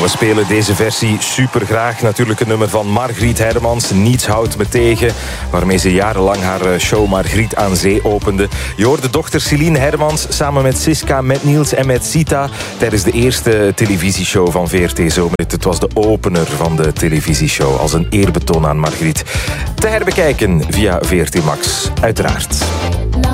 we spelen deze versie super graag. Natuurlijk een nummer van Margriet Hermans, Niets houdt me tegen, waarmee ze jarenlang haar show Margriet aan Zee opende. Je hoorde dochter Celine Hermans samen met Siska, met Niels en met Sita tijdens de eerste televisieshow van VRT Zomerhit. Het was de opener van de televisieshow als een eerbetoon aan Margriet. Te herbekijken via VRT Max, uiteraard.